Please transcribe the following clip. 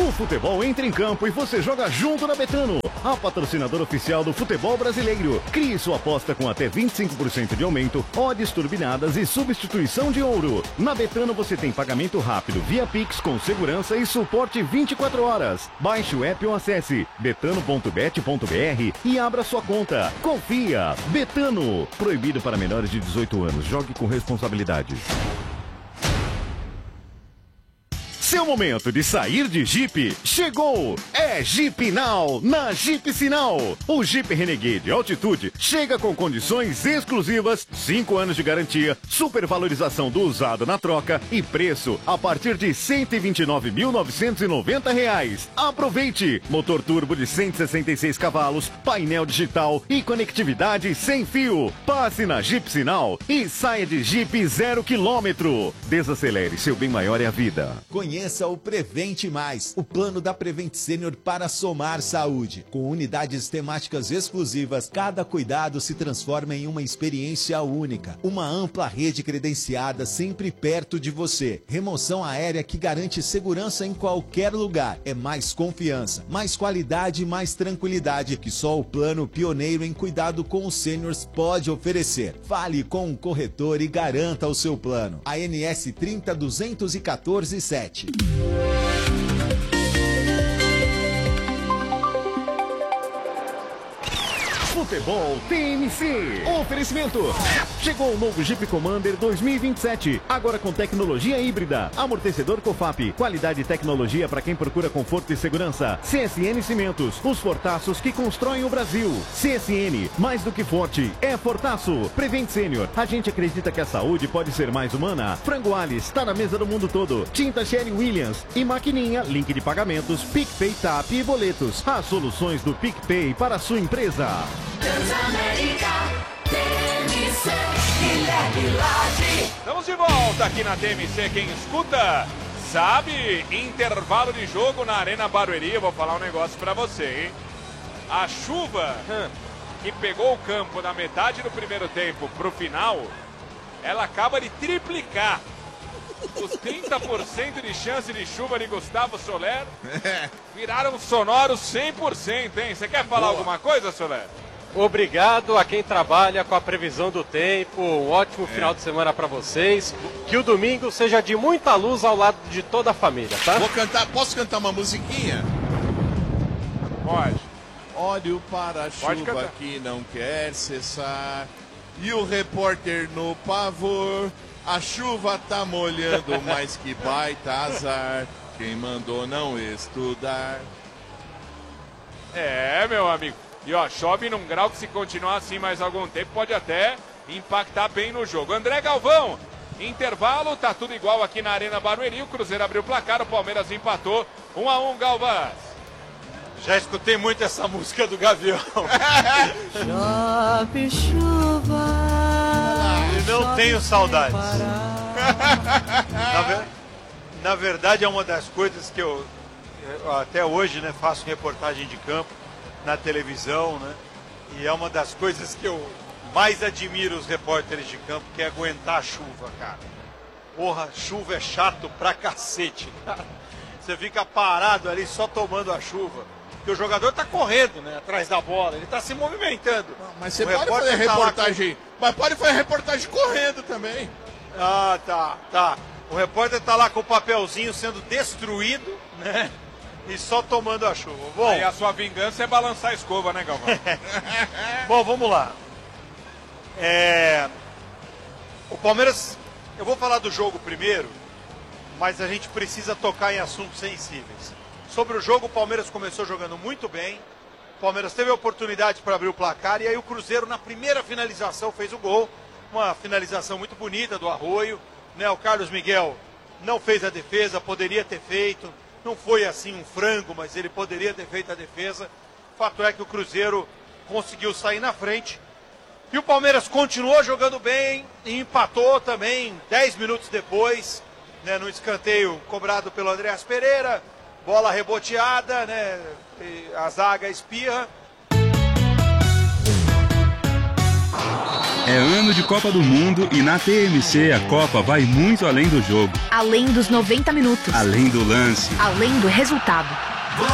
O futebol entra em campo e você joga junto na Betano, a patrocinadora oficial do futebol brasileiro. Crie sua aposta com até 25% de aumento, odds turbinadas e substituição de ouro. Na Betano você tem pagamento rápido via Pix com segurança e suporte 24 horas. Baixe o app ou acesse betano.bet.br e abra sua conta. Confia! Betano. Proibido para menores de 18 anos. Jogue com responsabilidade. Seu momento de sair de Jeep chegou! É Jeep Now, na Jeep Sinal. O Jeep Renegade Altitude chega com condições exclusivas, 5 anos de garantia, supervalorização do usado na troca e preço a partir de R$ 129.990. Aproveite! Motor turbo de 166 cavalos, painel digital e conectividade sem fio. Passe na Jeep Sinal e saia de Jeep 0 km. Desacelere, seu bem maior é a vida. Conheça o Prevente Mais, o plano da Prevent Senior para somar saúde. Com unidades temáticas exclusivas, cada cuidado se transforma em uma experiência única. Uma ampla rede credenciada sempre perto de você. Remoção aérea que garante segurança em qualquer lugar. É mais confiança, mais qualidade e mais tranquilidade que só o plano pioneiro em cuidado com os sêniors pode oferecer. Fale com um corretor e garanta o seu plano. ANS 30.214.7. Futebol TMC. Oferecimento. Chegou o novo Jeep Commander 2027. Agora com tecnologia híbrida. Amortecedor COFAP. Qualidade e tecnologia para quem procura conforto e segurança. CSN Cimentos. Os fortaços que constroem o Brasil. CSN. Mais do que forte. É fortaço. Prevent Senior. A gente acredita que a saúde pode ser mais humana. Frango Alice. Está na mesa do mundo todo. Tinta Sherry Williams. E Maquininha. Link de pagamentos. PicPay, TAP e boletos. As soluções do PicPay para a sua empresa. Transamérica, TMC, Guilherme Lage. Estamos de volta aqui na TMC. Quem escuta sabe, intervalo de jogo na Arena Barueri. Eu vou falar um negócio pra você, hein? A chuva que pegou o campo da metade do primeiro tempo pro final, ela acaba de triplicar. Os 30% de chance de chuva de Gustavo Soler viraram sonoros 100%, hein? Você quer falar alguma coisa, Soler? Obrigado a quem trabalha com a previsão do tempo. Um ótimo final de semana para vocês. Que o domingo seja de muita luz ao lado de toda a família, tá? Posso cantar uma musiquinha? Pode. Olho para a chuva que não quer cessar e o repórter no pavor. A chuva tá molhando, mas que baita azar. Quem mandou não estudar. É, meu amigo. E ó, chove num grau que se continuar assim mais algum tempo pode até impactar bem no jogo. André Galvão, intervalo, tá tudo igual aqui na Arena Barueri. O Cruzeiro abriu o placar, o Palmeiras empatou 1-1, Galvão. Já escutei muito essa música do Gavião. Chove chuva. E não tenho saudades. Na verdade, é uma das coisas que eu até hoje, né, faço reportagem de campo na televisão, né? E é uma das coisas que eu mais admiro os repórteres de campo, que é aguentar a chuva, cara. Porra, chuva é chato pra cacete, cara. Você fica parado ali só tomando a chuva. Porque o jogador tá correndo, né, atrás da bola, ele tá se movimentando. Mas você pode fazer reportagem, mas pode fazer reportagem correndo também. Ah, tá. O repórter tá lá com o papelzinho sendo destruído, né? E só tomando a chuva. Bom, aí a sua vingança é balançar a escova, né, Galvão? Bom, vamos lá. O Palmeiras, eu vou falar do jogo primeiro, mas a gente precisa tocar em assuntos sensíveis. Sobre o jogo, o Palmeiras começou jogando muito bem. O Palmeiras teve a oportunidade para abrir o placar e aí o Cruzeiro, na primeira finalização, fez o gol. Uma finalização muito bonita do Arroio, né? O Carlos Miguel não fez a defesa, poderia ter feito. Não foi assim um frango, mas ele poderia ter feito a defesa. Fato é que o Cruzeiro conseguiu sair na frente. E o Palmeiras continuou jogando bem e empatou também 10 minutos depois, né, no escanteio cobrado pelo Andréas Pereira. Bola reboteada, né, a zaga espirra. É ano de Copa do Mundo e na TMC a Copa vai muito além do jogo. Além dos 90 minutos. Além do lance. Além do resultado.